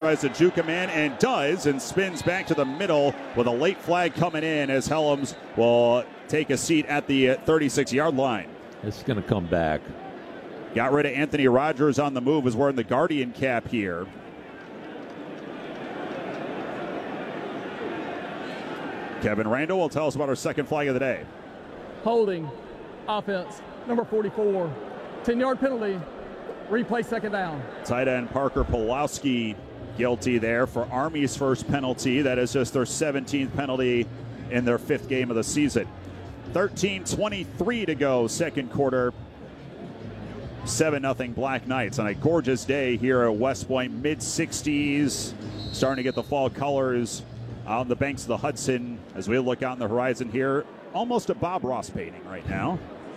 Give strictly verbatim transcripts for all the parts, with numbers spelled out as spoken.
tries to juke him in and does, and spins back to the middle with a late flag coming in as Helms will take a seat at the thirty-six-yard line. It's going to come back. Got rid of Anthony Rogers on the move, is wearing the Guardian cap here. Kevin Randall will tell us about our second flag of the day. Holding, offense, number forty-four, ten-yard penalty, replay second down. Tight end Parker Pulowski guilty there for Army's first penalty. That is just their seventeenth penalty in their fifth game of the season. thirteen twenty-three to go, second quarter. seven nothing Black Knights on a gorgeous day here at West Point. mid sixties, starting to get the fall colors on the banks of the Hudson as we look out on the horizon here. Almost a Bob Ross painting right now.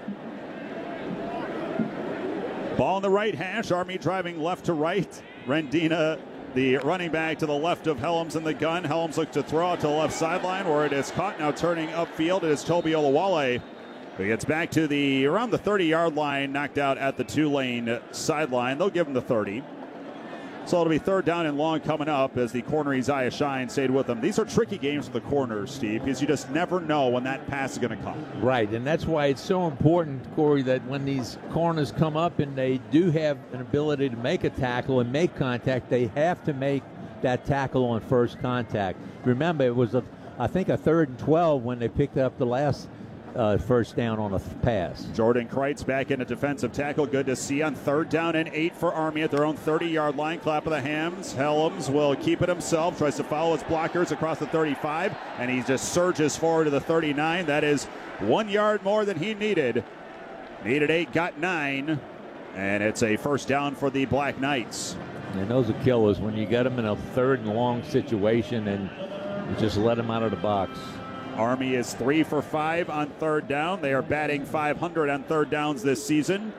Ball in the right hash. Army driving left to right. Rendina, the running back, to the left of Helms in the gun. Helms looks to throw out to the left sideline where it is caught. Now turning upfield, it is Toby Olawale. He gets back to the around the thirty-yard line, knocked out at the two-lane sideline. They'll give him the thirty. So it'll be third down and long coming up as the corner Isaiah Shine stayed with them. These are tricky games for the corners, Steve, because you just never know when that pass is going to come. Right, and that's why it's so important, Corey, that when these corners come up and they do have an ability to make a tackle and make contact, they have to make that tackle on first contact. Remember, it was, a, I think, a third and twelve when they picked up the last Uh, first down on a pass. Jordan Kreitz back in a defensive tackle. Good to see on third down and eight for Army at their own thirty-yard line. Clap of the hands. Helms will keep it himself. Tries to follow his blockers across the thirty-five, and he just surges forward to the thirty-nine. That is one yard more than he needed. Needed eight, got nine, and it's a first down for the Black Knights. And those are killers when you get them in a third and long situation and you just let them out of the box. Army is three for five on third down. They are batting five hundred on third downs this season.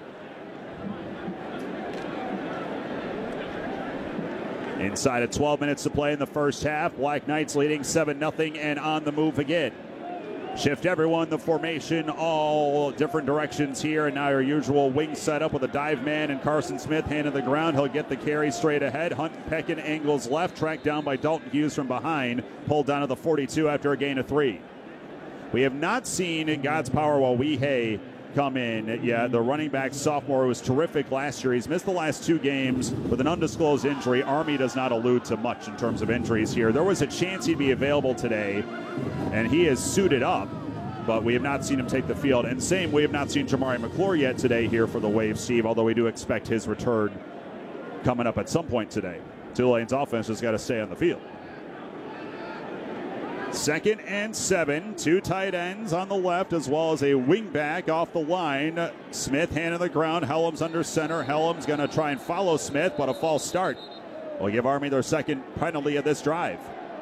Inside of twelve minutes to play in the first half. Black Knights leading seven nothing and on the move again. Shift everyone, the formation, all different directions here. And now your usual wing setup with a dive man and Carson Smith hand to the ground. He'll get the carry straight ahead. Hunt Peckin angles left, tracked down by Dalton Hughes from behind. Pulled down to the forty-two after a gain of three. We have not seen in God's power Wawehe come in yet. The running back sophomore was terrific last year. He's missed the last two games with an undisclosed injury. Army does not allude to much in terms of injuries here. There was a chance he'd be available today, and he is suited up, but we have not seen him take the field. And same, we have not seen Jamari McClure yet today here for the Wave, Steve, although we do expect his return coming up at some point today. Tulane's offense has got to stay on the field. Second and seven, two tight ends on the left as well as a wing back off the line. Smith hand on the ground, Helms under center. Helms going to try and follow Smith, but a false start will give Army their second penalty of this drive.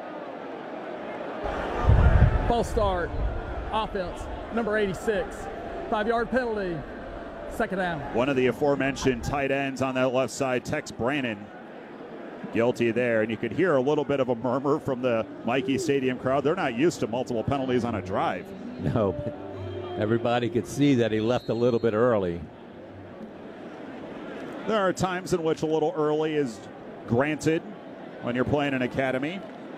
False start, offense, number eighty-six, five-yard penalty, second down. One of the aforementioned tight ends on that left side, Tex Brannon, guilty there, and you could hear a little bit of a murmur from the Michie Stadium crowd. They're not used to multiple penalties on a drive. No, but everybody could see that he left a little bit early. There are times in which a little early is granted when you're playing an academy.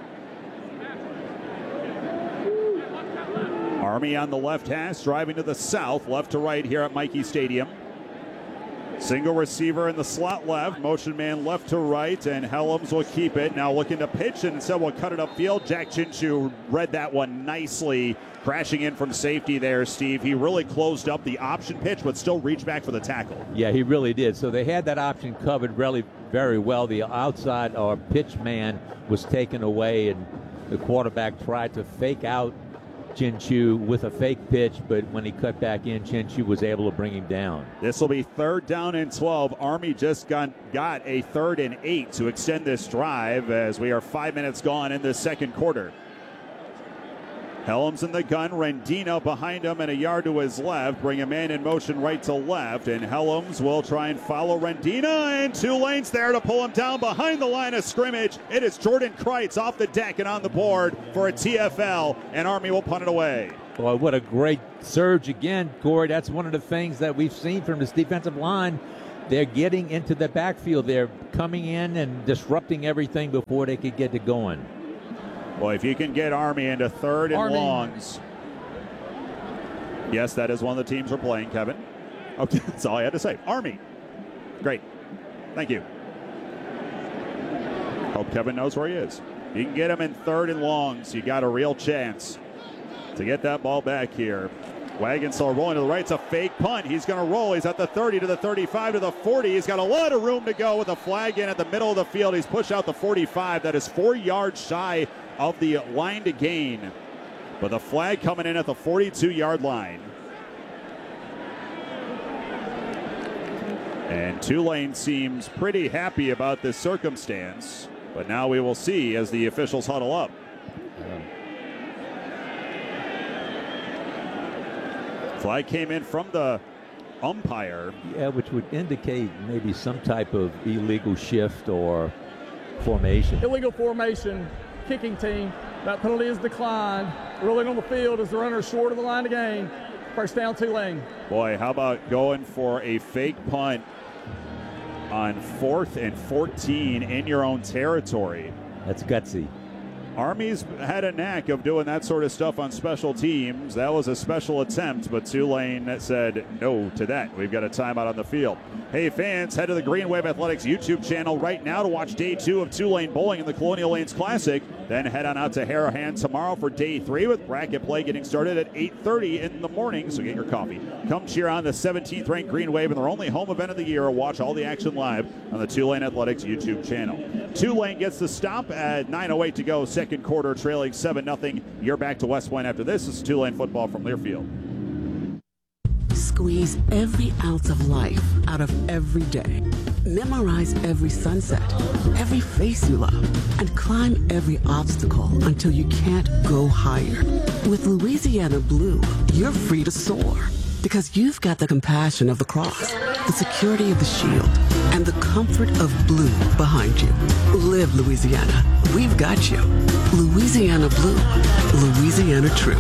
Army on the left hash, driving to the south, left to right here at Michie Stadium. Single receiver in the slot left, motion man left to right, and Helms will keep it. Now looking to pitch, and instead will cut it upfield. Jack Chinchu read that one nicely, crashing in from safety there, Steve. He really closed up the option pitch, but still reached back for the tackle. Yeah, he really did. So they had that option covered really very well. The outside or pitch man was taken away, and the quarterback tried to fake out Chinchu with a fake pitch, but when he cut back in, Chinchu was able to bring him down. This will be third down and twelve. Army just got, got a third and eight to extend this drive as we are five minutes gone in the second quarter. Helms in the gun, Rendina behind him and a yard to his left. Bring a man in motion right to left, and Helms will try and follow Rendina, and two lanes there to pull him down behind the line of scrimmage. It is Jordan Kreitz off the deck and on the board for a T F L, and Army will punt it away. Boy, what a great surge again, Corey. That's one of the things that we've seen from this defensive line. they're getting into the backfield. They're coming in and disrupting everything before they could get it going. Well, if you can get Army into third and Army. longs. Yes, that is one of the teams we're playing, Kevin. Okay, that's all I had to say. Army. Great. Thank you. Hope Kevin knows where he is. You can get him in third and longs. You got a real chance to get that ball back here. Wagensall rolling to the right. It's a fake punt. He's going to roll. He's at the thirty to the thirty-five to the forty. He's got a lot of room to go with a flag in at the middle of the field. He's pushed out the forty-five. That is four yards shy of the line to gain. But the flag coming in at the forty-two-yard line. And Tulane seems pretty happy about this circumstance. But now we will see as the officials huddle up. Flag came in from the umpire. Yeah, which would indicate maybe some type of illegal shift or formation. Illegal formation, kicking team. That penalty is declined. Rolling on the field as the runner is short of the line to gain. First down, Tulane. Boy, how about going for a fake punt on fourth and fourteen in your own territory? That's gutsy. Army's had a knack of doing that sort of stuff on special teams. That was a special attempt, but Tulane said no to that. We've got a timeout on the field. Hey, fans, head to the Green Wave Athletics YouTube channel right now to watch day two of Tulane bowling in the Colonial Lanes Classic. Then head on out to Harahan tomorrow for day three with bracket play getting started at eight thirty in the morning, so get your coffee. Come cheer on the seventeenth ranked Green Wave in their only home event of the year. Watch all the action live on the Tulane Athletics YouTube channel. Tulane gets the stop at nine oh eight to go, second quarter, trailing seven nothing. You're back to West Point after this. This is Tulane football from Learfield. Squeeze every ounce of life out of every day. Memorize every sunset, every face you love, and climb every obstacle until you can't go higher. With Louisiana Blue, you're free to soar because you've got the compassion of the cross, the security of the shield, and the comfort of blue behind you. Live Louisiana. We've got you. Louisiana Blue. Louisiana True.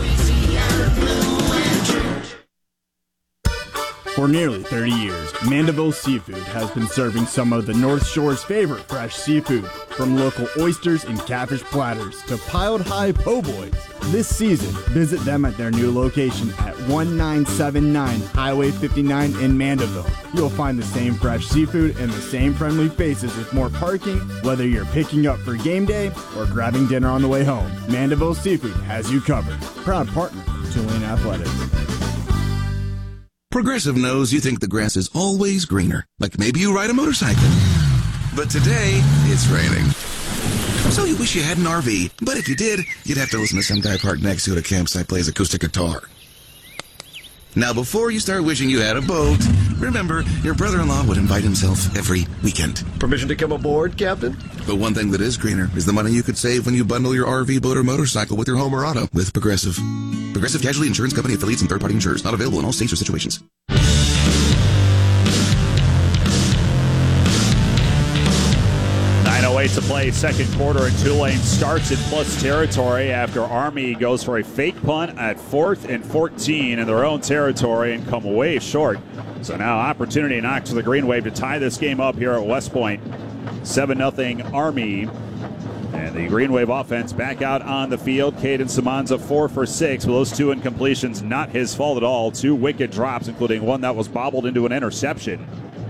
For nearly thirty years, Mandeville Seafood has been serving some of the North Shore's favorite fresh seafood, from local oysters and catfish platters to piled high po' boys. This season, visit them at their new location at one nine seven nine Highway fifty-nine in Mandeville. You'll find the same fresh seafood and the same friendly faces with more parking, whether you're picking up for game day or grabbing dinner on the way home. Mandeville Seafood has you covered. Proud partner of Tulane Athletics. Progressive knows you think the grass is always greener, like maybe you ride a motorcycle. But today, it's raining. So you wish you had an R V, but if you did, you'd have to listen to some guy parked next to you at a campsite plays acoustic guitar. Now, before you start wishing you had a boat, remember, your brother-in-law would invite himself every weekend. Permission to come aboard, Captain? But one thing that is greener is the money you could save when you bundle your R V, boat, or motorcycle with your home or auto with Progressive. Progressive Casualty Insurance Company affiliates and third-party insurers. Not available in all states or situations. nine oh eight to play, second quarter, and Tulane starts in plus territory after Army goes for a fake punt at fourth and fourteen in their own territory and come way short. So now opportunity knocks for the Green Wave to tie this game up here at West Point. seven nothing Army. And the Green Wave offense back out on the field. Caden Samanza four for six. With those two incompletions, not his fault at all. Two wicked drops, including one that was bobbled into an interception.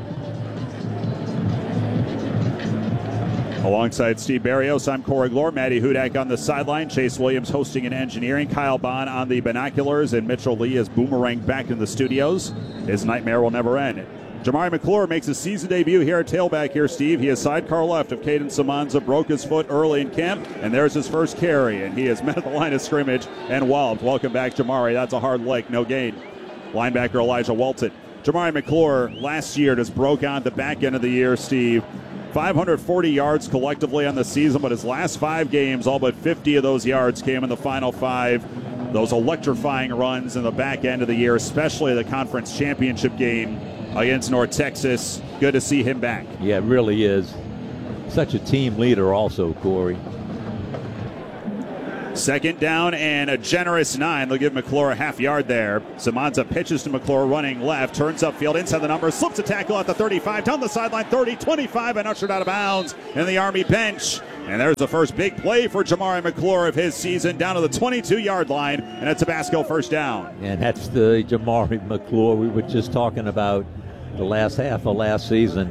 Alongside Steve Barrios, I'm Corey Glore. Matty Hudak on the sideline. Chase Williams hosting and engineering. Kyle Bond on the binoculars. And Mitchell Lee is boomerang back in the studios. His nightmare will never end. Jamari McClure makes his season debut here at tailback here, Steve. He is sidecar left of Caden Samanza. Broke his foot early in camp, and there's his first carry. And he has met at the line of scrimmage and walloped. Welcome back, Jamari. That's a hard leg, no gain. Linebacker Elijah Walton. Jamari McClure last year just broke on the back end of the year, Steve. five hundred forty yards collectively on the season, but his last five games, all but fifty of those yards came in the final five. Those electrifying runs in the back end of the year, especially the conference championship game against North Texas. Good to see him back. Yeah, it really is. Such a team leader also, Corey. Second down and a generous nine. They'll give McClure a half yard there. Samanza pitches to McClure running left, turns upfield inside the numbers, slips a tackle at the thirty-five, down the sideline, thirty, twenty-five, and ushered out of bounds in the Army bench. And there's the first big play for Jamari McClure of his season, down to the twenty-two-yard line, and a Tabasco first down. And that's the Jamari McClure we were just talking about the last half of last season.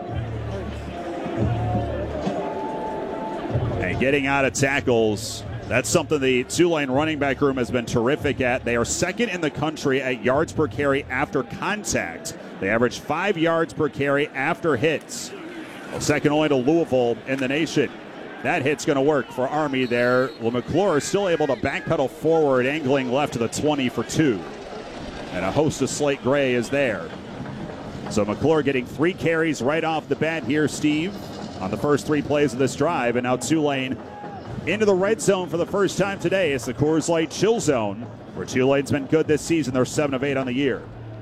And getting out of tackles, that's something the Tulane running back room has been terrific at. They are second in the country at yards per carry after contact. They average five yards per carry after hits. Well, second only to Louisville in the nation. That hit's going to work for Army there. Well, McClure is still able to backpedal forward, angling left to the twenty for two. And a host of slate gray is there. So McClure getting three carries right off the bat here, Steve, on the first three plays of this drive. And now Tulane into the red zone for the first time today. It's the Coors Light Chill Zone, where Tulane's been good this season. They're seven of eight on the year.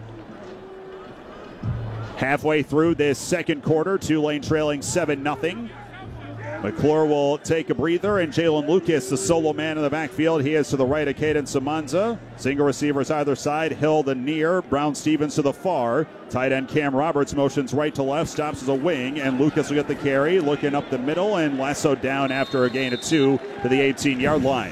Halfway through this second quarter, Tulane trailing seven nothing. McClure will take a breather, and Jalen Lucas, the solo man in the backfield. He is to the right of Caden Samanza. Single receivers either side. Hill the near, Brown Stevens to the far. Tight end Cam Roberts motions right to left, stops as a wing, and Lucas will get the carry, looking up the middle, and lassoed down after a gain of two to the eighteen-yard line.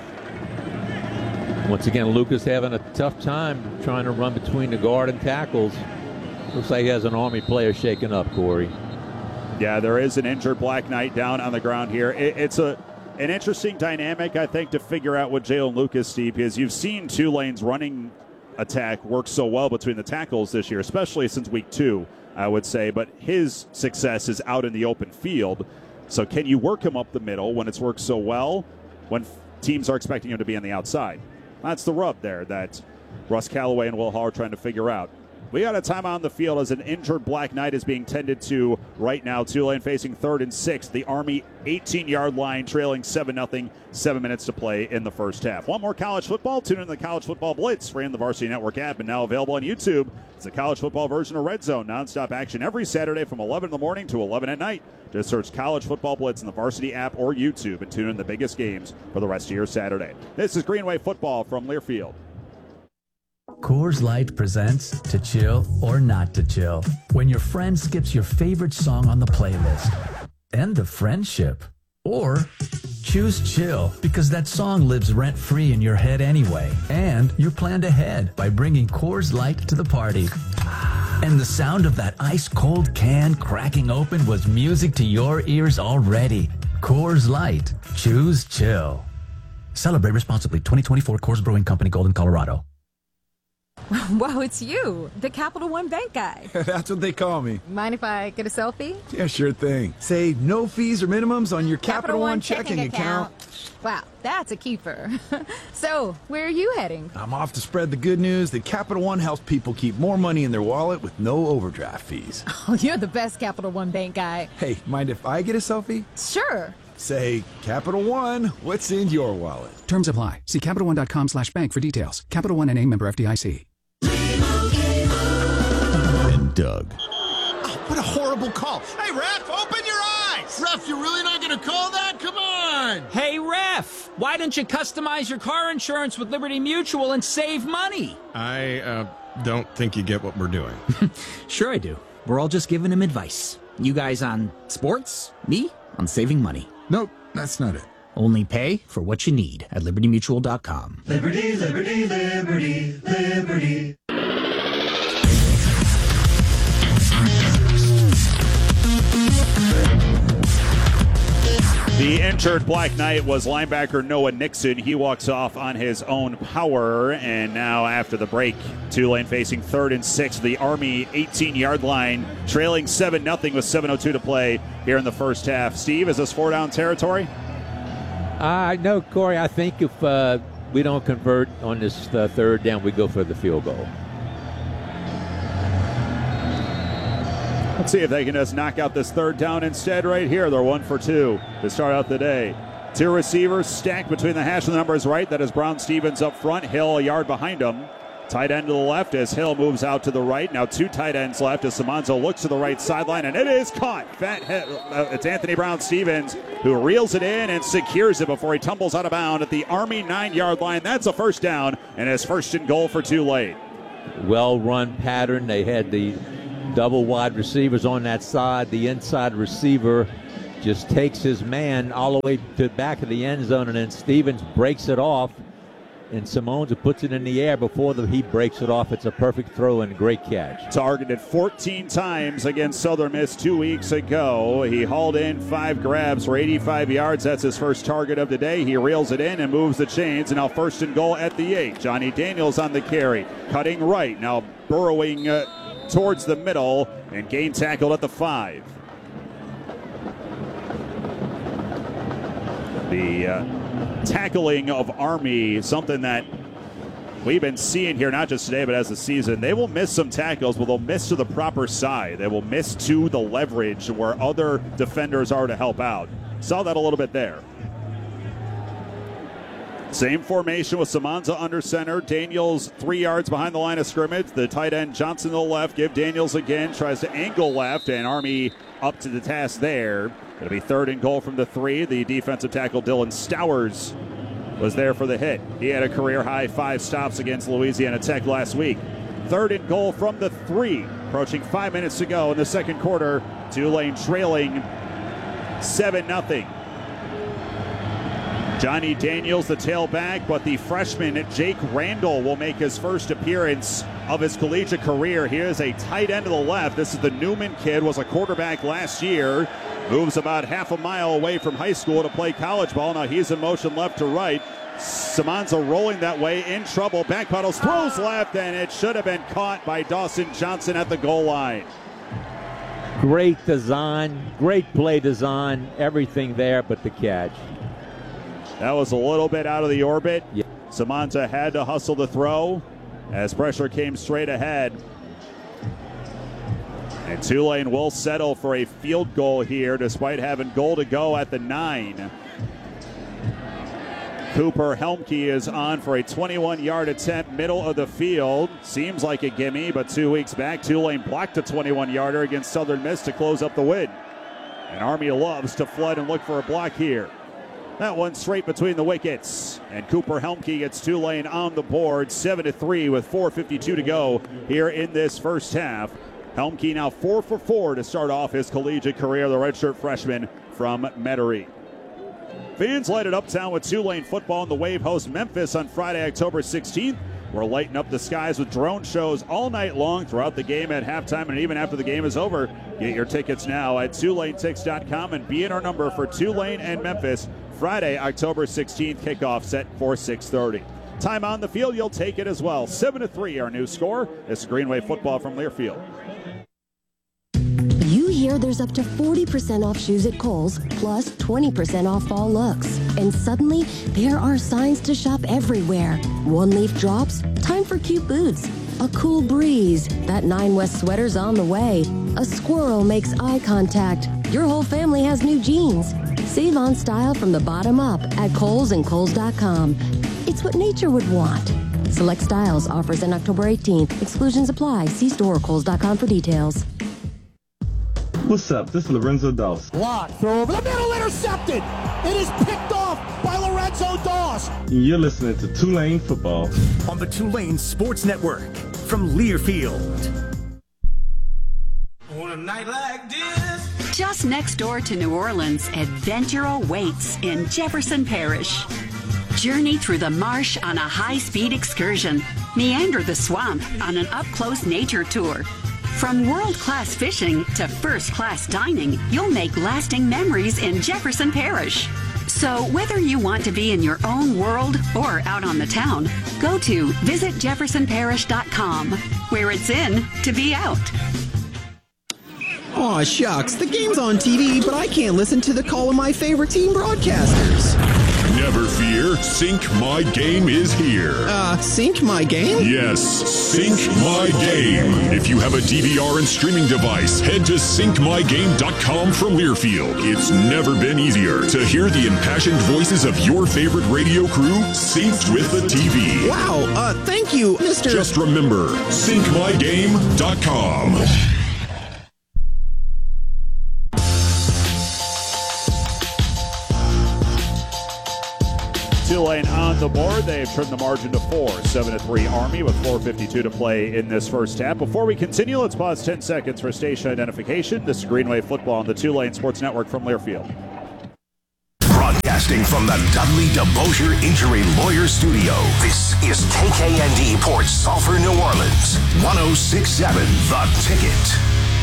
Once again, Lucas having a tough time trying to run between the guard and tackles. Looks like he has an Army player shaken up, Corey. Yeah, there is an injured Black Knight down on the ground here. It, it's a an interesting dynamic, I think, to figure out with Jalen Lucas, Steve, because you've seen Tulane's running attack work so well between the tackles this year, especially since week two, I would say. But his success is out in the open field. So can you work him up the middle when it's worked so well when teams are expecting him to be on the outside? That's the rub there that Russ Callaway and Will Hall are trying to figure out. We got a timeout on the field as an injured Black Knight is being tended to right now. Tulane facing third and six. The Army eighteen-yard line trailing seven nothing. Seven minutes to play in the first half. Want more college football? Tune in to the College Football Blitz, free in the Varsity Network app and now available on YouTube. It's a college football version of Red Zone. Nonstop action every Saturday from eleven in the morning to eleven at night. Just search College Football Blitz in the Varsity app or YouTube and tune in the biggest games for the rest of your Saturday. This is Greenway Football from Learfield. Coors Light presents To Chill or Not to Chill. When your friend skips your favorite song on the playlist. End of friendship. Or choose chill because that song lives rent-free in your head anyway. And you're planned ahead by bringing Coors Light to the party. And the sound of that ice-cold can cracking open was music to your ears already. Coors Light. Choose chill. Celebrate responsibly. twenty twenty-four Coors Brewing Company, Golden, Colorado. Wow, it's you, the Capital One Bank guy. That's what they call me. Mind if I get a selfie? Yeah, sure thing. Say no fees or minimums on your Capital, Capital One, One checking, checking account. account. Wow, that's a keeper. So, where are you heading? I'm off to spread the good news that Capital One helps people keep more money in their wallet with no overdraft fees. Oh, you're the best Capital One Bank guy. Hey, mind if I get a selfie? Sure. Say, Capital One, what's in your wallet? Terms apply. See Capital One dot com slash bank for details. Capital One N A, member F D I C. And Doug. Oh, what a horrible call. Hey, ref, open your eyes. Ref, you're really not going to call that? Come on. Hey, ref, why don't you customize your car insurance with Liberty Mutual and save money? I uh, don't think you get what we're doing. Sure I do. We're all just giving him advice. You guys on sports, me on saving money. Nope, that's not it. Only pay for what you need at liberty mutual dot com. Liberty, liberty, liberty, liberty. The injured Black Knight was linebacker Noah Nixon. He walks off on his own power, and now after the break, Tulane facing third and six. The Army eighteen-yard line, trailing seven nothing with seven oh two to play here in the first half. Steve, is this four-down territory? Uh, no, Corey, I think if uh, we don't convert on this uh, third down, we go for the field goal. Let's see if they can just knock out this third down instead right here. They're one for two to start out the day. Two receivers stacked between the hash and the numbers right. That is Brown Stevens up front. Hill a yard behind him. Tight end to the left as Hill moves out to the right. Now two tight ends left as Samanzo looks to the right sideline, and it is caught. Fat hit, uh, it's Anthony Brown-Stevens who reels it in and secures it before he tumbles out of bounds at the Army nine-yard line. That's a first down, and it's first and goal for Tulane. Well-run pattern. They had the double wide receivers on that side. The inside receiver just takes his man all the way to the back of the end zone, and then Stevens breaks it off. And Simonza puts it in the air before the, he breaks it off. It's a perfect throw and great catch. Targeted fourteen times against Southern Miss two weeks ago. He hauled in five grabs for eighty-five yards. That's his first target of the day. He reels it in and moves the chains. And now first and goal at the eight. Johnny Daniels on the carry. Cutting right. Now burrowing uh, towards the middle and gain tackled at the five. The... Uh, tackling of Army, something that we've been seeing here, not just today, but as the season. They will miss some tackles, but they'll miss to the proper side. They will miss to the leverage where other defenders are to help out. Saw that a little bit there. Same formation with Samanza under center. Daniels three yards behind the line of scrimmage. The tight end Johnson to the left. Give Daniels again. Tries to angle left, and Army up to the task there. It'll be third and goal from the three. The defensive tackle Dylan Stowers was there for the hit. He had a career-high five stops against Louisiana Tech last week. Third and goal from the three. Approaching five minutes to go in the second quarter. Tulane trailing seven nothing. Johnny Daniels, the tailback, but the freshman Jake Randall will make his first appearance of his collegiate career. Here's a tight end to the left. This is the Newman kid, was a quarterback last year. Moves about half a mile away from high school to play college ball. Now he's in motion left to right. Samanza rolling that way, in trouble. Back pedals, throws left, and it should have been caught by Dawson Johnson at the goal line. Great design, great play design, everything there but the catch. That was a little bit out of the orbit. Yeah. Samanza had to hustle the throw as pressure came straight ahead. And Tulane will settle for a field goal here despite having goal to go at the nine. Cooper Helmke is on for a twenty-one-yard attempt, middle of the field. Seems like a gimme, but two weeks back, Tulane blocked a twenty-one-yarder against Southern Miss to close up the win. And Army loves to flood and look for a block here. That one straight between the wickets. And Cooper Helmke gets Tulane on the board, seven to three with four fifty-two to go here in this first half. Helmke now four for four to start off his collegiate career, the redshirt freshman from Metairie. Fans light it uptown with Tulane football, and the Wave hosts Memphis on Friday, October sixteenth. We're lighting up the skies with drone shows all night long throughout the game, at halftime, and even after the game is over. Get your tickets now at Tulane Tix dot com and be in our number for Tulane and Memphis. Friday, October sixteenth, kickoff set for six thirty. Time on the field, you'll take it as well. seven to three, our new score. This is Greenway football from Learfield. You hear there's up to forty percent off shoes at Kohl's, plus twenty percent off fall looks. And suddenly, there are signs to shop everywhere. One leaf drops, time for cute boots. A cool breeze, that Nine West sweater's on the way. A squirrel makes eye contact. Your whole family has new jeans. Save on style from the bottom up at Kohl's and Kohl's dot com. It's what nature would want. Select styles, offers in October eighteenth. Exclusions apply. See store or Kohl's dot com for details. What's up? This is Lorenzo Doss. Block, throw over the middle, intercepted. It is picked off by Lorenzo Doss. You're listening to Tulane Football on the Tulane Sports Network from Learfield. On a night like this. Just next door to New Orleans, adventure awaits in Jefferson Parish. Journey through the marsh on a high-speed excursion. Meander the swamp on an up-close nature tour. From world-class fishing to first-class dining, you'll make lasting memories in Jefferson Parish. So whether you want to be in your own world or out on the town, go to visit jefferson parish dot com, where it's in to be out. Aw, shucks, the game's on T V, but I can't listen to the call of my favorite team broadcasters. Never fear, Sync My Game is here. Uh, Sync My Game? Yes, Sync My Game. If you have a D V R and streaming device, head to sync my game dot com from Learfield. It's never been easier to hear the impassioned voices of your favorite radio crew synced with the T V. Wow, uh, thank you, Mister Just remember, sync my game dot com. Tulane on the board. They've trimmed the margin to four. seven to three Army with four fifty-two to play in this first half. Before we continue, let's pause ten seconds for station identification. This is Greenway Football on the Tulane Sports Network from Learfield. Broadcasting from the Dudley DeBosier Injury Lawyer Studio, this is K K N D Port Sulphur, New Orleans. one oh six point seven The Ticket.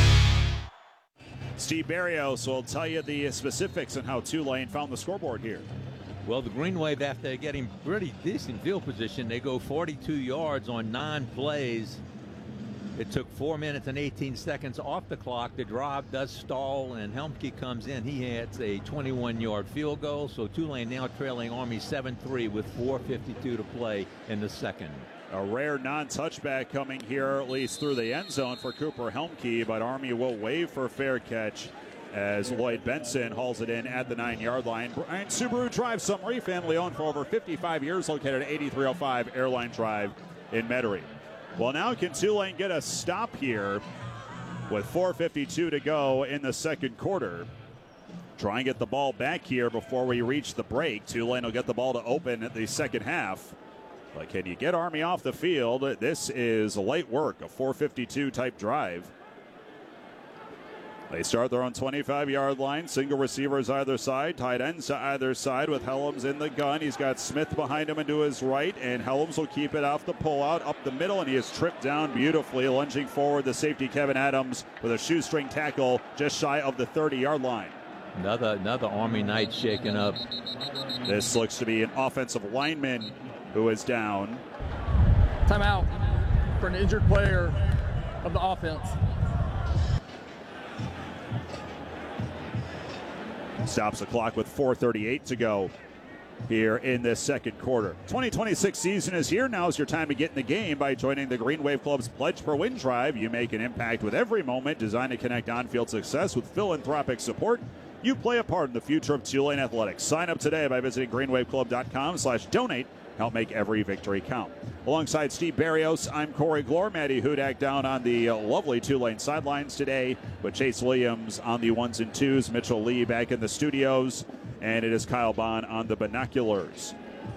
Steve Barrios will tell you the specifics on how Tulane found the scoreboard here. Well, the Green Wave, after getting pretty decent field position, they go forty-two yards on nine plays. It took four minutes and eighteen seconds off the clock. The drive does stall, and Helmke comes in. He hits a twenty-one yard field goal. So Tulane now trailing Army seven three with four fifty-two to play in the second. A rare non-touchback coming here, at least through the end zone for Cooper Helmke, but Army will waive for fair catch as Lloyd Benson hauls it in at the nine-yard line. Bryant Subaru Drive Summary, family owned for over fifty-five years, located at eighty-three oh five Airline Drive in Metairie. Well, now can Tulane get a stop here with four fifty-two to go in the second quarter? Try and get the ball back here before we reach the break. Tulane will get the ball to open at the second half. But can you get Army off the field? This is light work, a four fifty-two type drive. They start their own twenty-five yard line. Single receivers either side. Tight ends to either side with Helms in the gun. He's got Smith behind him and to his right. And Helms will keep it off the pullout up the middle. And he is tripped down beautifully. Lunging forward, the safety Kevin Adams with a shoestring tackle just shy of the thirty yard line. Another, another Army night shaken up. This looks to be an offensive lineman who is down. Timeout for an injured player of the offense. Stops the clock with four thirty-eight to go here in this second quarter. twenty twenty-six season is here. Now is your time to get in the game by joining the Green Wave Club's Pledge for Win Drive. You make an impact with every moment, designed to connect on-field success with philanthropic support. You play a part in the future of Tulane athletics. Sign up today by visiting greenwaveclub.com slash donate. Help make every victory count. Alongside Steve Barrios, I'm Corey Glore. Maddie Hudak down on the uh, lovely Tulane sidelines today, with Chase Williams on the ones and twos, Mitchell Lee back in the studios, and it is Kyle Bond on the binoculars.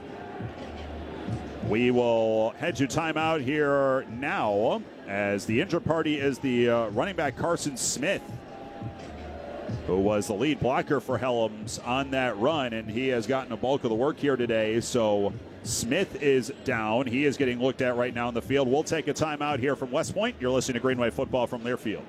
We will head to timeout here now, as the injured party is the uh, running back Carson Smith, who was the lead blocker for Helms on that run, and he has gotten a bulk of the work here today. So Smith is down. He is getting looked at right now in the field. We'll take a timeout here from West Point. You're listening to Greenway Football from Learfield.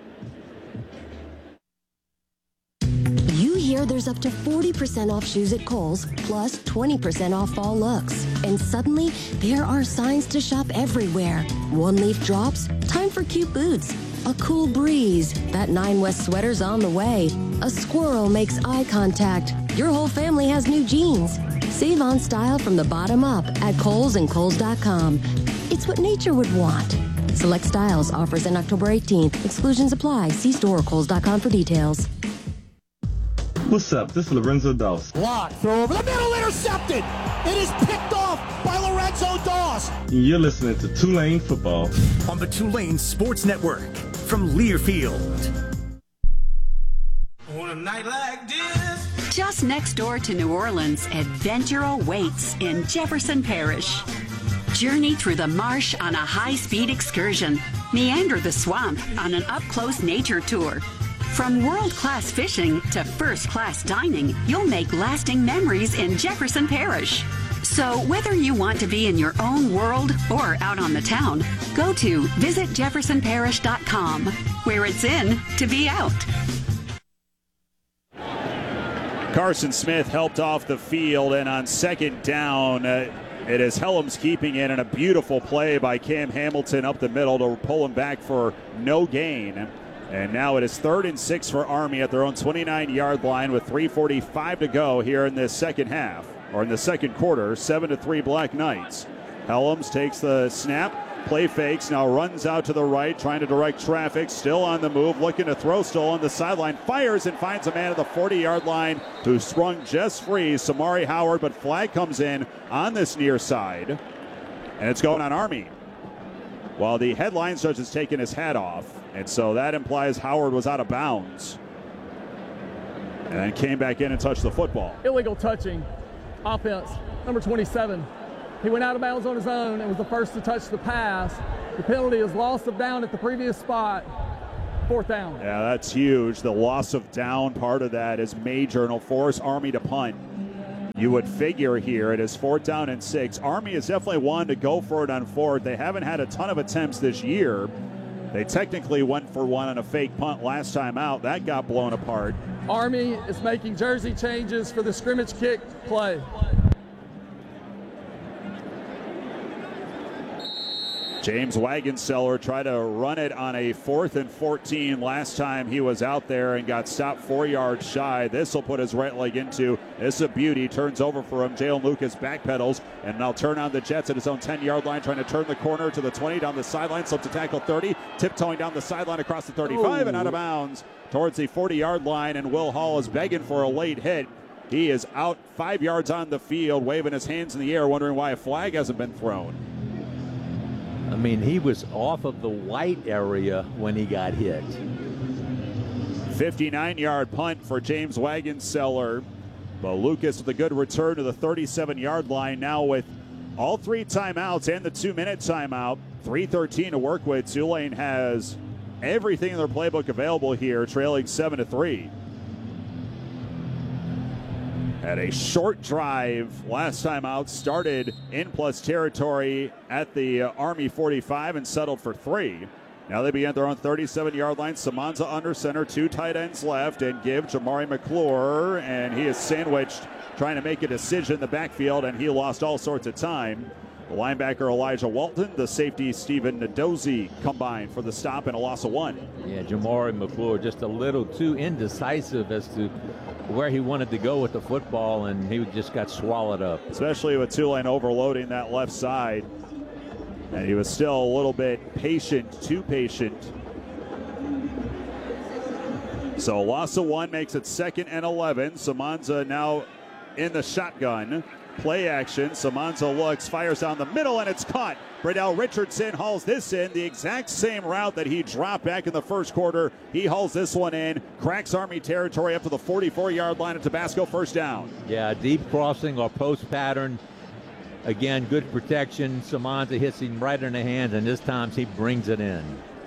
You hear there's up to forty percent off shoes at Kohl's, plus twenty percent off fall looks. And suddenly, there are signs to shop everywhere. One leaf drops, time for cute boots. A cool breeze, that Nine West sweater's on the way. A squirrel makes eye contact. Your whole family has new jeans. Save on style from the bottom up at Kohl's and Kohl's dot com. It's what nature would want. Select styles, offers in October eighteenth. Exclusions apply. See store or Kohl's dot com for details. What's up? This is Lorenzo Dawes. Block, throw over the middle, intercepted. It is picked off by Lorenzo Dawes. You're listening to Tulane Football on the Tulane Sports Network from Learfield. On a night like this. Just next door to New Orleans, adventure awaits in Jefferson Parish. Journey through the marsh on a high-speed excursion. Meander the swamp on an up-close nature tour. From world-class fishing to first-class dining, you'll make lasting memories in Jefferson Parish. So whether you want to be in your own world or out on the town, go to visit jefferson parish dot com, where it's in to be out. Carson Smith helped off the field, and on second down, uh, it is Helms keeping it, and a beautiful play by Cam Hamilton up the middle to pull him back for no gain. And now it is third and six for Army at their own twenty-nine yard line with three forty-five to go here in this second half. or in the second quarter, seven to three Black Knights. Helms takes the snap, play fakes, now runs out to the right, trying to direct traffic, still on the move, looking to throw, still on the sideline, fires and finds a man at the forty-yard line who sprung just free, Samari Howard, but flag comes in on this near side, and it's going on Army. While the headline judge has taken his hat off, and so that implies Howard was out of bounds, and then came back in and touched the football. Illegal touching, offense, number twenty-seven. He went out of bounds on his own and was the first to touch the pass. The penalty is loss of down at the previous spot, fourth down. Yeah, that's huge. The loss of down part of that is major and will force Army to punt. You would figure here it is fourth down and six. Army is definitely one to go for it on fourth. They haven't had a ton of attempts this year. They technically went for one on a fake punt last time out. That got blown apart. Army is making jersey changes for the scrimmage kick play. James Wagenseller tried to run it on a fourth and fourteen last time he was out there and got stopped four yards shy. This will put his right leg into. This is a beauty. Turns over for him. Jalen Lucas backpedals and now turn on the Jets at his own ten-yard line, trying to turn the corner to the twenty, down the sideline, slips to tackle thirty, tiptoeing down the sideline across the thirty-five. Ooh. And out of bounds towards the forty-yard line, and Will Hall is begging for a late hit. He is out five yards on the field, waving his hands in the air, wondering why a flag hasn't been thrown. I mean, he was off of the white area when he got hit. fifty-nine-yard punt for James Wagenseller. But Lucas with a good return to the thirty-seven-yard line now with all three timeouts and the two-minute timeout. three thirteen to work with. Tulane has everything in their playbook available here, trailing seven to three. Had a short drive last time out, started in plus territory at the uh, Army forty-five and settled for three. Now they begin at their own thirty-seven-yard line. Samanza under center, two tight ends left, and give Jamari McClure, and he is sandwiched trying to make a decision in the backfield, and he lost all sorts of time. The linebacker Elijah Walton, the safety Stephen Nadozi combined for the stop and a loss of one. Yeah, Jamari McClure just a little too indecisive as to where he wanted to go with the football, and he just got swallowed up. Especially with Tulane overloading that left side. And he was still a little bit patient, too patient. So loss of one makes it second and eleven. Samanza now in the shotgun. Play action. Samanza looks, fires down the middle, and it's caught. Bradell Richardson hauls this in. The exact same route that he dropped back in the first quarter. He hauls this one in. Cracks Army territory up to the forty-four-yard line of Tabasco, first down. Yeah, deep crossing or post pattern. Again, good protection. Samanza hits him right in the hands, and this time he brings it in.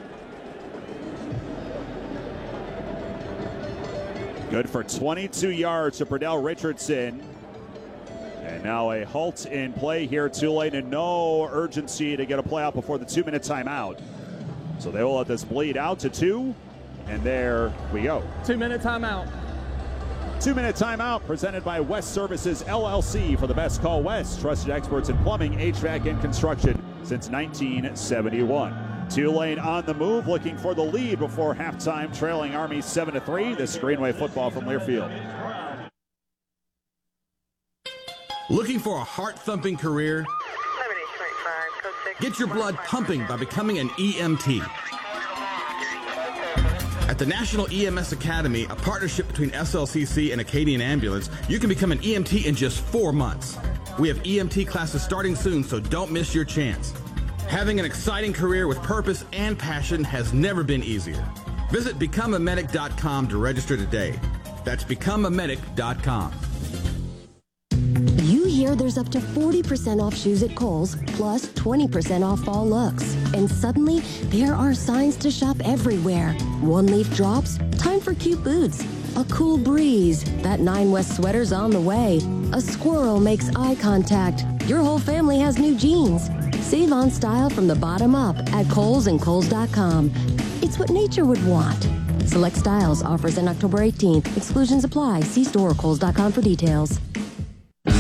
Good for twenty-two yards to Bradell Richardson. And now a halt in play here, Tulane, and no urgency to get a play out before the two-minute timeout. So they will let this bleed out to two, and there we go. Two-minute timeout. Two-minute timeout presented by West Services, L L C. For the best, call West. Trusted experts in plumbing, H V A C, and construction since nineteen seventy-one. Tulane on the move, looking for the lead before halftime, trailing Army seven to three. This is Greenway football from Learfield. Looking for a heart-thumping career? Get your blood pumping by becoming an E M T. At the National E M S Academy, a partnership between S L C C and Acadian Ambulance, you can become an E M T in just four months. We have E M T classes starting soon, so don't miss your chance. Having an exciting career with purpose and passion has never been easier. Visit become a medic dot com to register today. That's become a medic dot com. You hear there's up to forty percent off shoes at Kohl's, plus twenty percent off fall looks. And suddenly, there are signs to shop everywhere. One leaf drops, time for cute boots. A cool breeze, that Nine West sweater's on the way. A squirrel makes eye contact. Your whole family has new jeans. Save on style from the bottom up at Kohl's and Kohl's dot com. It's what nature would want. Select styles, offers in October eighteenth. Exclusions apply. See store or Kohl's dot com for details.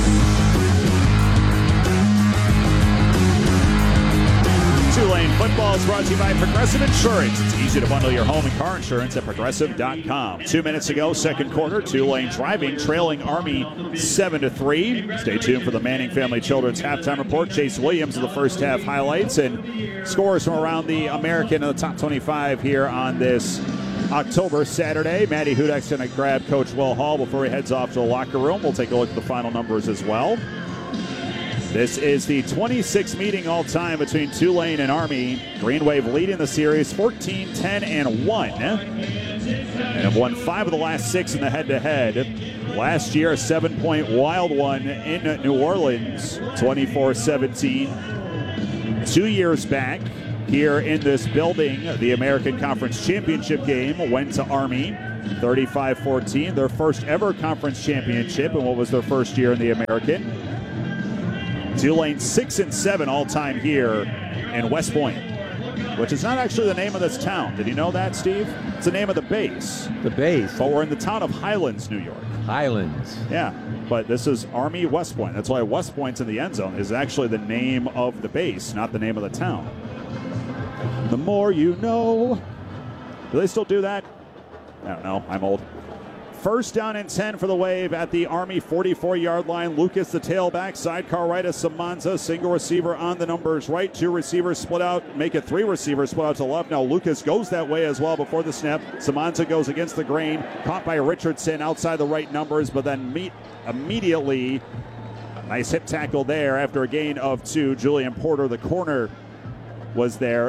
Tulane football Ball is brought to you by Progressive Insurance. It's easy to bundle your home and car insurance at progressive dot com. Two minutes ago, second quarter, Tulane driving, trailing Army seven to three. Stay tuned for the Manning Family Children's halftime report. Chase Williams of the first half highlights and scores from around the American and the top twenty-five here on this October Saturday. Matty Hudek's going to grab Coach Will Hall before he heads off to the locker room. We'll take a look at the final numbers as well. This is the twenty-sixth meeting all-time between Tulane and Army. Green Wave leading the series fourteen, ten, and one. And have won five of the last six in the head-to-head. Last year, a seven-point wild one in New Orleans, twenty-four seventeen. Two years back, here in this building, the American Conference Championship game went to Army, thirty-five fourteen. Their first ever conference championship in what was their first year in the American. Tulane six and seven all time here in West Point, which is not actually the name of this town. Did you know that, Steve? It's the name of the base. The base. But we're in the town of Highlands, New York. Highlands. Yeah, but this is Army West Point. That's why West Point's in the end zone is actually the name of the base, not the name of the town. The more you know. Do they still do that? I don't know. I'm old. First down and ten for the Wave at the Army forty-four-yard line. Lucas, the tailback, sidecar right of Samanza. Single receiver on the numbers right. Two receivers split out. Make it three receivers split out to the left. Now Lucas goes that way as well before the snap. Samanza goes against the grain. Caught by Richardson outside the right numbers, but then meet immediately. Nice hip tackle there after a gain of two. Julian Porter, the corner, was there.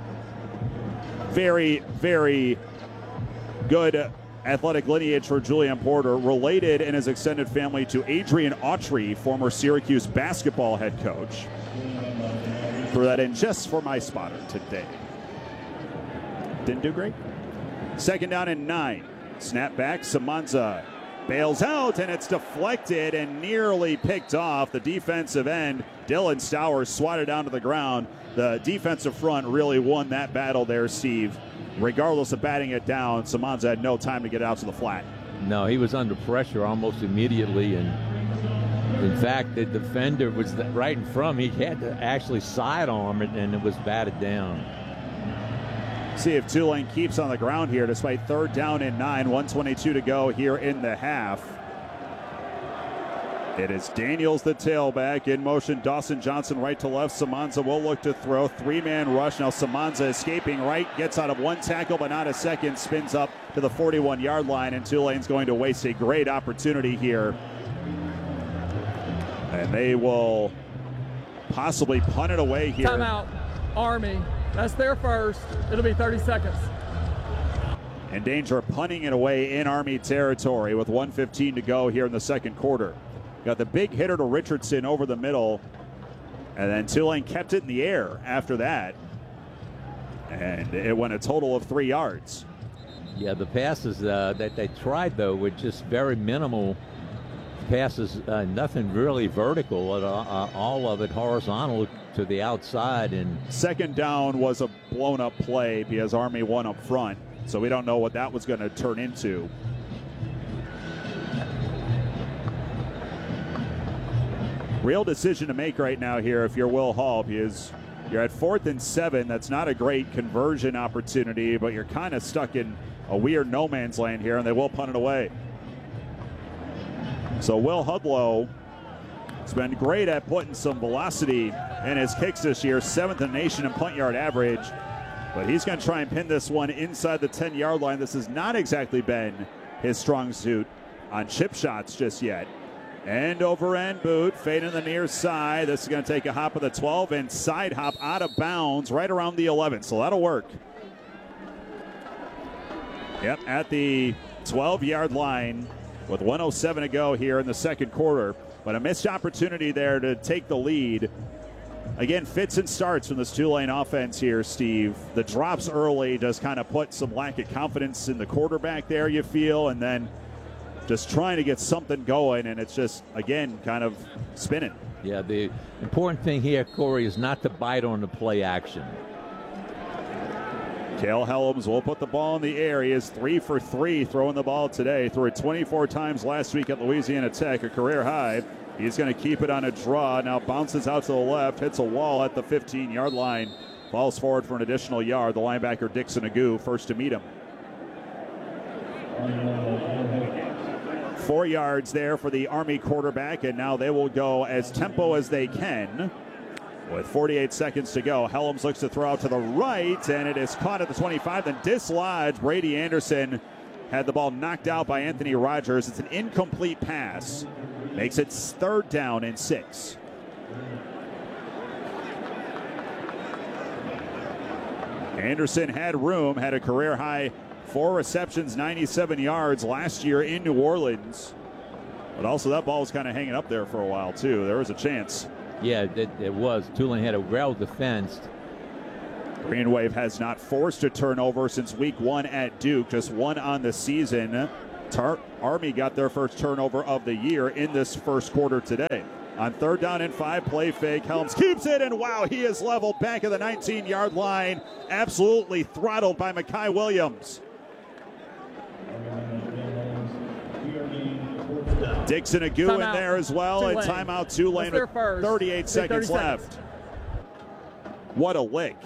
Very, very good athletic lineage for Julian Porter, related in his extended family to Adrian Autry, former Syracuse basketball head coach. Threw that in just for my spotter today. Didn't do great. Second down and nine. Snap back, Samanza bails out, and it's deflected and nearly picked off. The defensive end, Dylan Stowers, swatted down to the ground. The defensive front really won that battle there, Steve. Regardless of batting it down, Samanza had no time to get out to the flat. No, he was under pressure almost immediately, and in fact, the defender was right in front. He had to actually sidearm it, and it was batted down. See if Tulane keeps on the ground here despite third down and nine. one twenty-two to go here in the half. It is Daniels, the tailback, in motion. Dawson Johnson right to left. Samanza will look to throw. Three-man rush. Now Samanza escaping right. Gets out of one tackle, but not a second. Spins up to the forty-one-yard line, and Tulane's going to waste a great opportunity here. And they will possibly punt it away here. Timeout, Army. That's their first. It'll be thirty seconds. In danger of punting it away in Army territory with one fifteen to go here in the second quarter. Got the big hitter to Richardson over the middle, and then Tulane kept it in the air after that, and it went a total of three yards. Yeah, the passes uh, that they tried, though, were just very minimal passes, uh, nothing really vertical, uh, all of it horizontal to the outside. And second down was a blown-up play because Army won up front, so we don't know what that was going to turn into. Real decision to make right now here if you're Will Hall, because you're at fourth and seven. That's not a great conversion opportunity, but you're kind of stuck in a weird no man's land here, and they will punt it away. So Will Hudlow has been great at putting some velocity in his kicks this year, seventh in the nation in punt yard average, but he's going to try and pin this one inside the ten-yard line. This has not exactly been his strong suit on chip shots just yet. End over end boot, fade in the near side. This is going to take a hop of the twelve and side hop out of bounds right around the eleven. So that'll work. Yep, at the twelve-yard line with one oh seven to go here in the second quarter. But a missed opportunity there to take the lead. Again, fits and starts from this Tulane offense here, Steve. The drops early does kind of put some lack of confidence in the quarterback there, you feel, and then just trying to get something going, and it's just, again, kind of spinning. Yeah, the important thing here, Corey, is not to bite on the play action. Cale Helms will put the ball in the air. He is three for three throwing the ball today. Threw it twenty-four times last week at Louisiana Tech, a career high. He's going to keep it on a draw. Now bounces out to the left, hits a wall at the fifteen-yard line. Falls forward for an additional yard. The linebacker, Dixon Agu, first to meet him. Four yards there for the Army quarterback, and now they will go as tempo as they can. With forty-eight seconds to go, Helms looks to throw out to the right, and it is caught at the twenty-five, then dislodged. Brady Anderson had the ball knocked out by Anthony Rogers. It's an incomplete pass. Makes it third down and six. Anderson had room, had a career-high four receptions, ninety-seven yards last year in New Orleans. But also that ball was kind of hanging up there for a while, too. There was a chance. Yeah, it, it was. Tulane had a well defense. Green Wave has not forced a turnover since week one at Duke, just one on the season. Tar- Army got their first turnover of the year in this first quarter today. On third down and five, play fake. Helms keeps it, and wow, he is leveled back at the nineteen-yard line. Absolutely throttled by Mekhi Williams. Dixon Agu in there as well, Tulane. And timeout Tulane with thirty-eight seconds left. What a lick.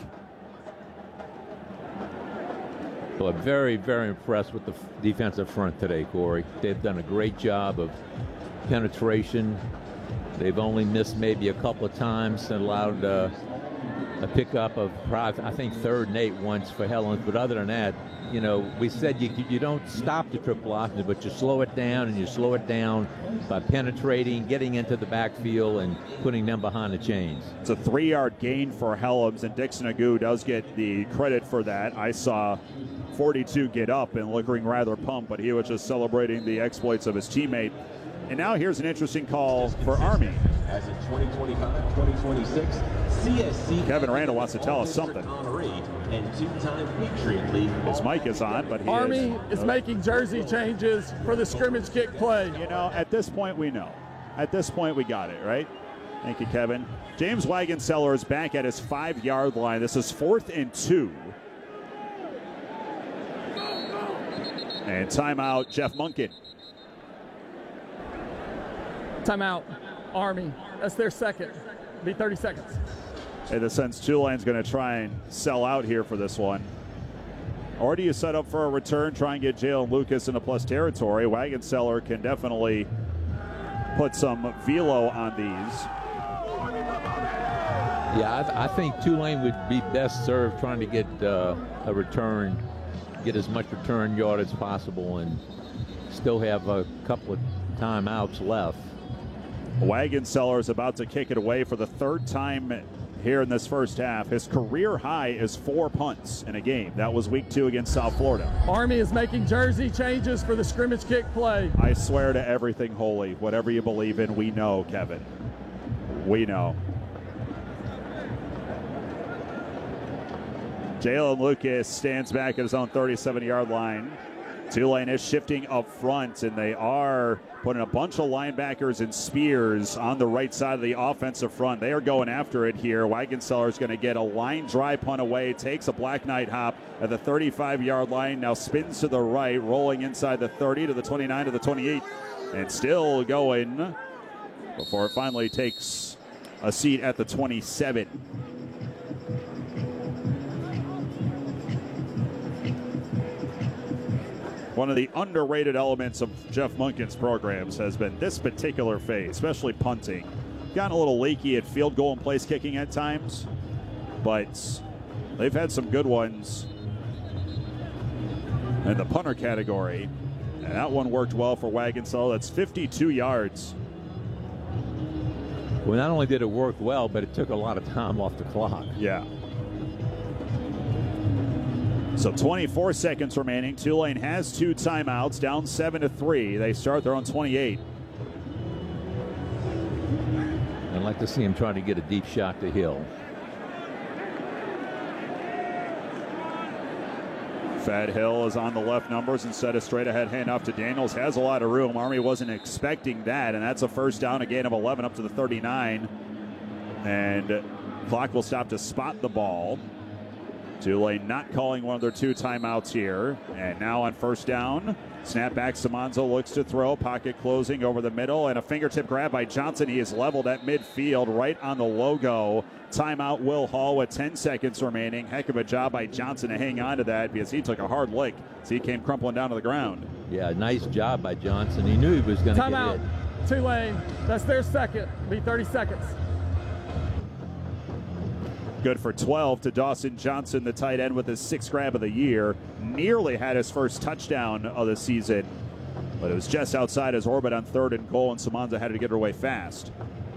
Well, I'm very, very impressed with the defensive front today, Corey. They've done a great job of penetration. They've only missed maybe a couple of times and allowed uh, a pickup of, I think, third and eight once for Helens. But other than that, you know, we said you, you don't stop the triple option, but you slow it down, and you slow it down by penetrating, getting into the backfield, and putting them behind the chains. It's a three-yard gain for Helms, and Dixon Agu does get the credit for that. I saw forty-two get up and looking rather pumped, but he was just celebrating the exploits of his teammate. And now here's an interesting call for Army. As in twenty twenty-five twenty twenty-six, C S C Kevin Randall wants to tell us something. And two-time Patriot League. His mic is on, but he Army is, is making jersey changes for the scrimmage kick play. You know, at this point we know. At this point we got it, right? Thank you, Kevin. James Wagenseller is back at his five-yard line. This is fourth and two. And timeout, Jeff Monken. Timeout, Army. That's their second. Be thirty seconds. In the sense, Tulane's going to try and sell out here for this one. Or do you set up for a return, try and get Jalen Lucas into plus territory? Wagenseller can definitely put some velo on these. Yeah, I, th- I think Tulane would be best served trying to get uh, a return, get as much return yard as possible, and still have a couple of timeouts left. Wagenseller is about to kick it away for the third time here in this first half. His career high is four punts in a game. That was week two against South Florida. Army is making jersey changes for the scrimmage kick play. I swear to everything holy, whatever you believe in, we know, Kevin. We know. Jalen Lucas stands back at his own thirty-seven-yard line. Tulane is shifting up front, and they are putting a bunch of linebackers and spears on the right side of the offensive front. They are going after it here. Wagenseller is going to get a line drive punt away, takes a Black Knight hop at the thirty-five-yard line, now spins to the right, rolling inside the thirty to the twenty-nine to the twenty-eight, and still going before it finally takes a seat at the twenty-seven. One of the underrated elements of Jeff Monken's programs has been this particular phase, especially punting. Gotten a little leaky at field goal and place kicking at times, but they've had some good ones in the punter category. And that one worked well for Wagenseller. That's fifty-two yards. Well, not only did it work well, but it took a lot of time off the clock. Yeah. So twenty-four seconds remaining. Tulane has two timeouts, down seven to three. They start their own twenty-eight. I'd like to see him trying to get a deep shot to Hill. Fad Hill is on the left numbers instead of straight ahead handoff to Daniels. Has a lot of room. Army wasn't expecting that, and that's a first down, a gain of eleven up to the thirty-nine. And clock will stop to spot the ball. Tulane not calling one of their two timeouts here. And now on first down, snap back, Samanzo looks to throw, pocket closing over the middle, and a fingertip grab by Johnson. He is leveled at midfield right on the logo. Timeout, Will Hall with ten seconds remaining. Heck of a job by Johnson to hang on to that because he took a hard lick as he came crumpling down to the ground. Yeah, nice job by Johnson. He knew he was going to get Timeout, hit. Tulane. That's their second. Be thirty seconds. Good for twelve to Dawson Johnson, the tight end, with his sixth grab of the year. Nearly had his first touchdown of the season, but it was just outside his orbit on third and goal, and Samanza had to get her away fast.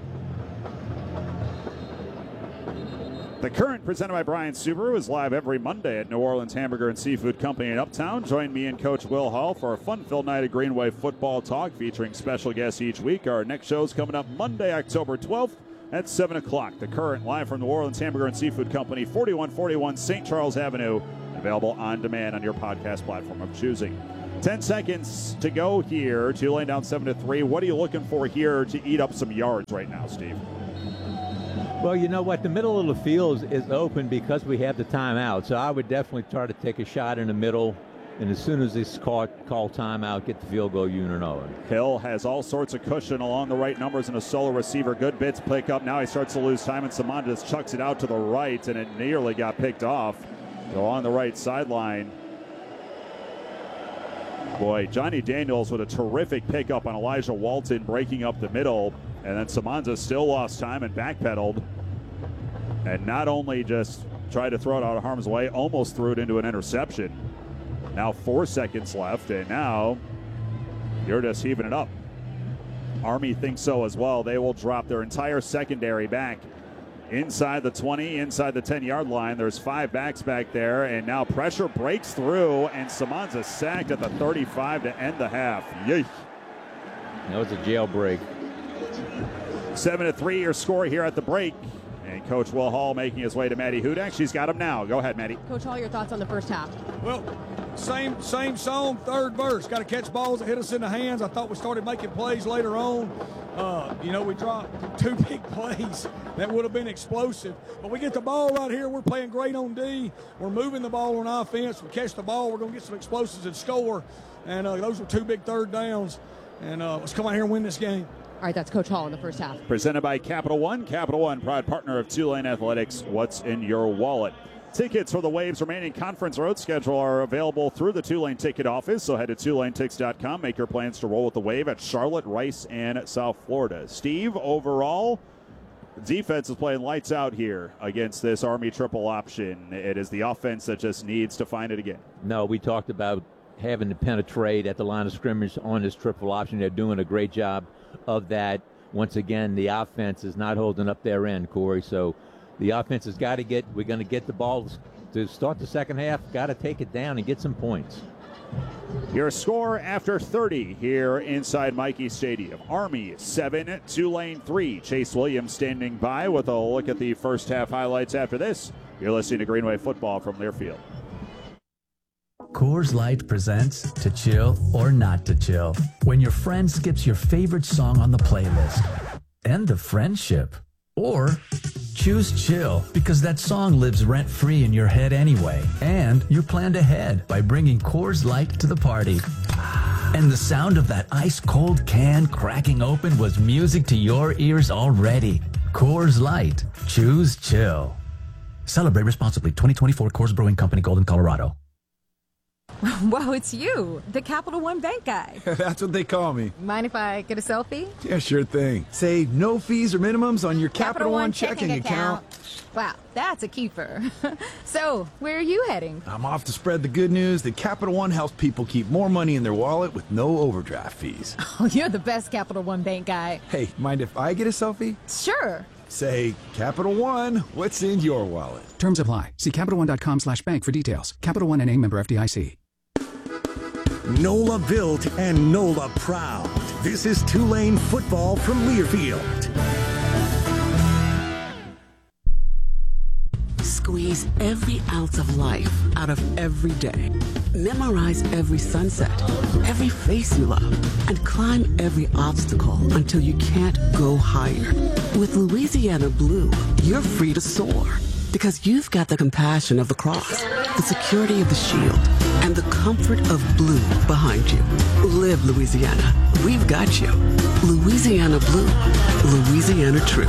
The Current, presented by Bryan Subaru, is live every Monday at New Orleans Hamburger and Seafood Company in Uptown. Join me and Coach Will Hall for a fun-filled night of Greenway football talk featuring special guests each week. Our next show is coming up Monday, October twelfth. At seven o'clock. The Current, live from New Orleans Hamburger and Seafood Company, forty-one forty-one Saint Charles Avenue. Available on demand on your podcast platform of choosing. Ten seconds to go here. Tulane down seven to three. What are you looking for here to eat up some yards right now, Steve? Well, you know what? The middle of the field is open because we have the timeout. So I would definitely try to take a shot in the middle. And as soon as this call, call timeout, get the field goal unit on. Hill has all sorts of cushion along the right numbers and a solo receiver. Good bits pick up. Now he starts to lose time, and Saman just chucks it out to the right, and it nearly got picked off. So on the right sideline. Boy, Johnny Daniels with a terrific pickup on Elijah Walton breaking up the middle. And then Samanza still lost time and backpedaled. And not only just tried to throw it out of harm's way, almost threw it into an interception. Now four seconds left, and now you're just heaving it up. Army thinks so as well. They will drop their entire secondary back inside the twenty, inside the ten-yard line. There's five backs back there, and now pressure breaks through, and Samanza sacked at the thirty-five to end the half. Yeesh. That was a jailbreak. Seven to three, your score here at the break. And Coach Will Hall making his way to Maddie Hudak. She's got him now. Go ahead, Maddie. Coach Hall, your thoughts on the first half? Well, same same song, third verse. Got to catch balls that hit us in the hands. I thought we started making plays later on. Uh, you know, we dropped two big plays that would have been explosive. But we get the ball right here. We're playing great on D. We're moving the ball on offense. We catch the ball. We're going to get some explosives and score. And uh, those were two big third downs. And uh, let's come out here and win this game. All right, that's Coach Hall in the first half. Presented by Capital One. Capital One, proud partner of Tulane Athletics. What's in your wallet? Tickets for the Waves' remaining conference road schedule are available through the Tulane ticket office, so head to Tulane Tix dot com. Make your plans to roll with the Wave at Charlotte, Rice, and South Florida. Steve, overall, defense is playing lights out here against this Army triple option. It is the offense that just needs to find it again. No, we talked about having to penetrate at the line of scrimmage on this triple option. They're doing a great job of that. Once again, the offense is not holding up their end, Corey. So the offense has got to get, we're going to get the ball to start the second half, got to take it down and get some points. Your score after thirty here inside Michie Stadium. Army seven, Tulane three. Chase Williams standing by with a look at the first half highlights after this. You're listening to Greenway Football from Learfield. Coors Light presents To Chill or Not to Chill. When your friend skips your favorite song on the playlist. End the friendship. Or choose chill because that song lives rent-free in your head anyway. And you planned ahead by bringing Coors Light to the party. And the sound of that ice-cold can cracking open was music to your ears already. Coors Light. Choose chill. Celebrate responsibly. twenty twenty-four Coors Brewing Company, Golden, Colorado. Wow, it's you, the Capital One Bank guy. That's what they call me. Mind if I get a selfie? Yeah, sure thing. Say no fees or minimums on your Capital, Capital One, One checking, checking account. account. Wow, that's a keeper. So, where are you heading? I'm off to spread the good news that Capital One helps people keep more money in their wallet with no overdraft fees. Oh, you're the best Capital One Bank guy. Hey, mind if I get a selfie? Sure. Say, Capital One, what's in your wallet? Terms apply. See Capital One dot com slash bank for details. Capital One N A, member F D I C. NOLA built and NOLA proud. This is Tulane football from Learfield. Squeeze every ounce of life out of every day. Memorize every sunset, every face you love, and climb every obstacle until you can't go higher. With Louisiana Blue, you're free to soar. Because you've got the compassion of the cross, the security of the shield, and the comfort of blue behind you. Live Louisiana. We've got you. Louisiana Blue. Louisiana True.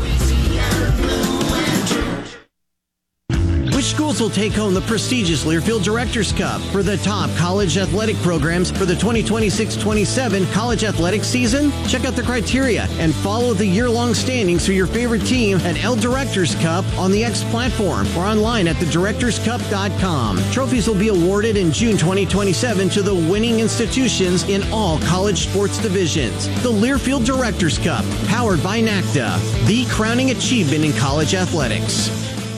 Which schools will take home the prestigious Learfield Directors Cup for the top college athletic programs for the twenty twenty-six twenty-seven college athletic season? Check out the criteria and follow the year-long standings for your favorite team at L Directors Cup on the X platform or online at the directors cup dot com. Trophies will be awarded in June twenty twenty-seven to the winning institutions in all college sports divisions. The Learfield Directors Cup, powered by NACDA, the crowning achievement in college athletics.